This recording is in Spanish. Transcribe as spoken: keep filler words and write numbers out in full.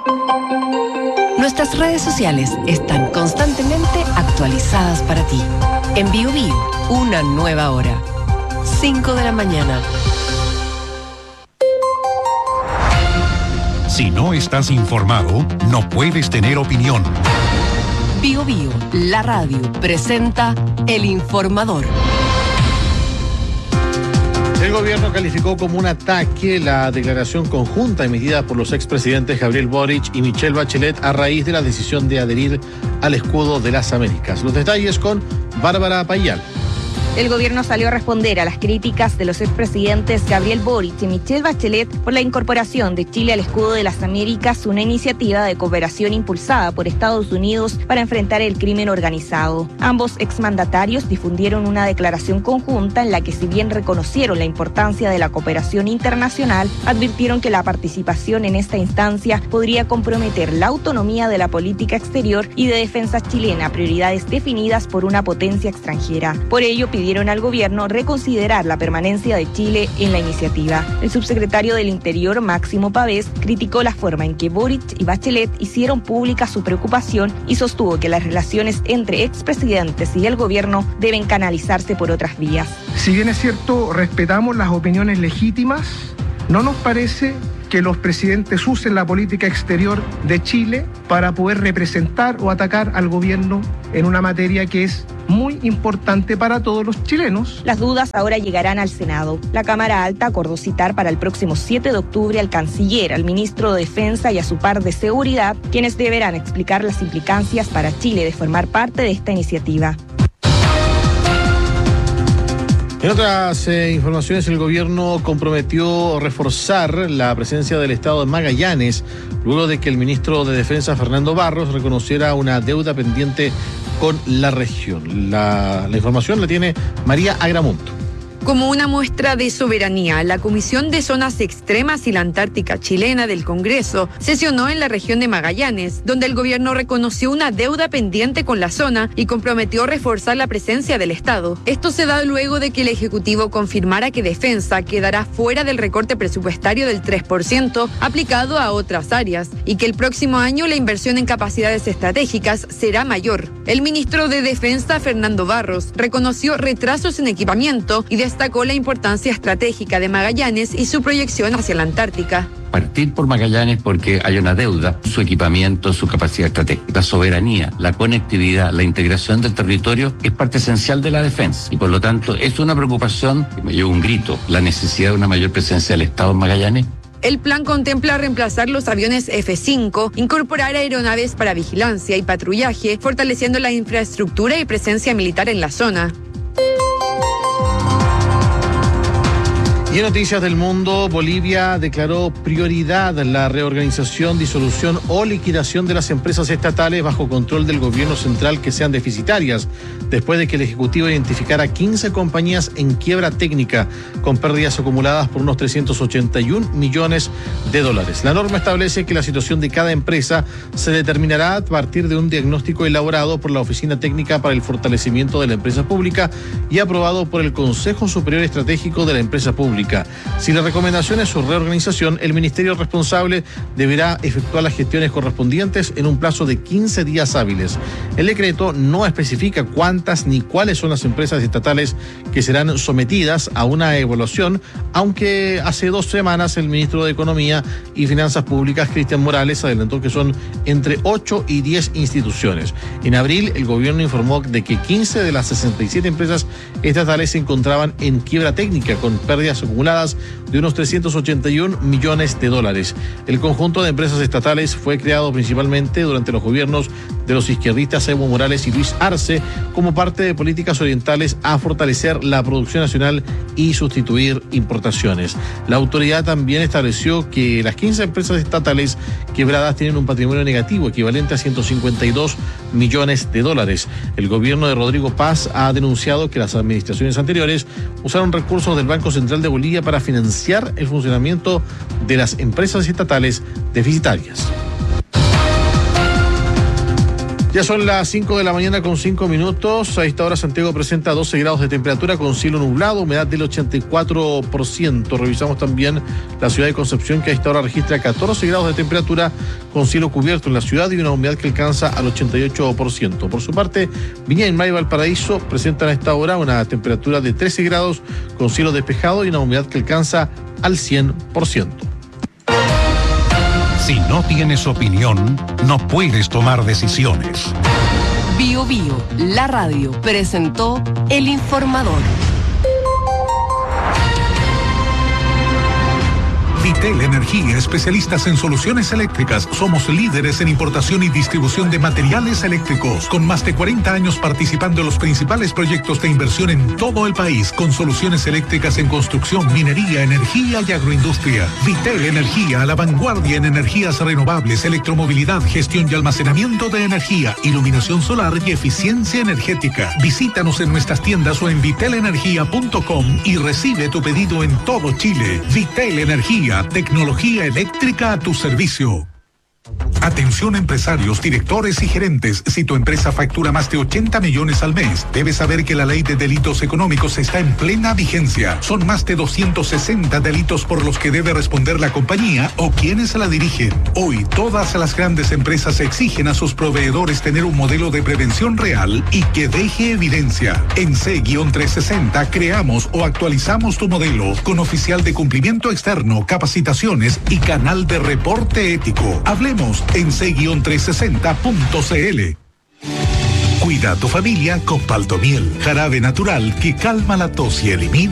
Nuestras redes sociales están constantemente actualizadas para ti. En Bio Bio, una nueva hora. cinco de la mañana. Si no estás informado, no puedes tener opinión. Bio Bio, la radio, presenta El Informador. El gobierno calificó como un ataque la declaración conjunta emitida por los expresidentes Gabriel Boric y Michelle Bachelet a raíz de la decisión de adherir al escudo de las Américas. Los detalles con Bárbara Payal. El gobierno salió a responder a las críticas de los expresidentes Gabriel Boric y Michelle Bachelet por la incorporación de Chile al escudo de las Américas, una iniciativa de cooperación impulsada por Estados Unidos para enfrentar el crimen organizado. Ambos exmandatarios difundieron una declaración conjunta en la que, si bien reconocieron la importancia de la cooperación internacional, advirtieron que la participación en esta instancia podría comprometer la autonomía de la política exterior y de defensa chilena, prioridades definidas por una potencia extranjera. Por ello, pidieron Pidieron al gobierno reconsiderar la permanencia de Chile en la iniciativa. El subsecretario del Interior, Máximo Pavés, criticó la forma en que Boric y Bachelet hicieron pública su preocupación y sostuvo que las relaciones entre expresidentes y el gobierno deben canalizarse por otras vías. Si bien es cierto, respetamos las opiniones legítimas, no nos parece que los presidentes usen la política exterior de Chile para poder representar o atacar al gobierno en una materia que es muy importante para todos los chilenos. Las dudas ahora llegarán al Senado. La Cámara Alta acordó citar para el próximo siete de octubre al canciller, al ministro de Defensa y a su par de Seguridad, quienes deberán explicar las implicancias para Chile de formar parte de esta iniciativa. En otras eh, informaciones, el gobierno comprometió reforzar la presencia del Estado en Magallanes, luego de que el ministro de Defensa, Fernando Barros, reconociera una deuda pendiente con la región. La, la información la tiene María Agramonto. Como una muestra de soberanía, la Comisión de Zonas Extremas y la Antártica Chilena del Congreso sesionó en la región de Magallanes, donde el gobierno reconoció una deuda pendiente con la zona y comprometió reforzar la presencia del Estado. Esto se da luego de que el Ejecutivo confirmara que Defensa quedará fuera del recorte presupuestario del tres por ciento aplicado a otras áreas y que el próximo año la inversión en capacidades estratégicas será mayor. El ministro de Defensa, Fernando Barros, reconoció retrasos en equipamiento y destacó la importancia estratégica de Magallanes y su proyección hacia la Antártica. Partir por Magallanes porque hay una deuda, su equipamiento, su capacidad estratégica, la soberanía, la conectividad, la integración del territorio es parte esencial de la defensa y por lo tanto es una preocupación que me lleva un grito, la necesidad de una mayor presencia del Estado en Magallanes. El plan contempla reemplazar los aviones F cinco, incorporar aeronaves para vigilancia y patrullaje, fortaleciendo la infraestructura y presencia militar en la zona. Y en noticias del mundo, Bolivia declaró prioridad la reorganización, disolución o liquidación de las empresas estatales bajo control del gobierno central que sean deficitarias, después de que el Ejecutivo identificara quince compañías en quiebra técnica con pérdidas acumuladas por unos trescientos ochenta y un millones de dólares. La norma establece que la situación de cada empresa se determinará a partir de un diagnóstico elaborado por la Oficina Técnica para el Fortalecimiento de la Empresa Pública y aprobado por el Consejo Superior Estratégico de la Empresa Pública. Si la recomendación es su reorganización, el ministerio responsable deberá efectuar las gestiones correspondientes en un plazo de quince días hábiles. El decreto no especifica cuántas ni cuáles son las empresas estatales que serán sometidas a una evaluación, aunque hace dos semanas el ministro de Economía y Finanzas Públicas, Cristian Morales, adelantó que son entre ocho y diez instituciones. En abril, el gobierno informó de que quince de las sesenta y siete empresas estatales se encontraban en quiebra técnica con pérdidas acumuladas de unos trescientos ochenta y un millones de dólares. El conjunto de empresas estatales fue creado principalmente durante los gobiernos de los izquierdistas Evo Morales y Luis Arce como parte de políticas orientales a fortalecer la producción nacional y sustituir importaciones. La autoridad también estableció que las quince empresas estatales quebradas tienen un patrimonio negativo equivalente a ciento cincuenta y dos millones de dólares. El gobierno de Rodrigo Paz ha denunciado que las administraciones anteriores usaron recursos del Banco Central de Bolivia para financiar el funcionamiento de las empresas estatales deficitarias. Ya son las cinco de la mañana con cinco minutos. A esta hora Santiago presenta doce grados de temperatura con cielo nublado, humedad del ochenta y cuatro por ciento. Revisamos también la ciudad de Concepción, que a esta hora registra catorce grados de temperatura con cielo cubierto en la ciudad y una humedad que alcanza al ochenta y ocho por ciento. Por su parte, Viña del Mar y Valparaíso presentan a esta hora una temperatura de trece grados con cielo despejado y una humedad que alcanza al cien por ciento. Si no tienes opinión, no puedes tomar decisiones. Bio Bio, la radio, presentó El Informador. Vitel Energía, especialistas en soluciones eléctricas. Somos líderes en importación y distribución de materiales eléctricos, con más de cuarenta años participando en los principales proyectos de inversión en todo el país, con soluciones eléctricas en construcción, minería, energía y agroindustria. Vitel Energía, a la vanguardia en energías renovables, electromovilidad, gestión y almacenamiento de energía, iluminación solar y eficiencia energética. Visítanos en nuestras tiendas o en vitel energía punto com y recibe tu pedido en todo Chile. Vitel Energía, tecnología eléctrica a tu servicio. Atención empresarios, directores y gerentes. Si tu empresa factura más de ochenta millones al mes, debes saber que la ley de delitos económicos está en plena vigencia. Son más de doscientos sesenta delitos por los que debe responder la compañía o quienes la dirigen. Hoy, todas las grandes empresas exigen a sus proveedores tener un modelo de prevención real y que deje evidencia. En C trescientos sesenta creamos o actualizamos tu modelo con oficial de cumplimiento externo, capacitaciones y canal de reporte ético. Hablemos en C trescientos sesenta punto c l. Cuida a tu familia con Paltomiel, jarabe natural que calma la tos y elimina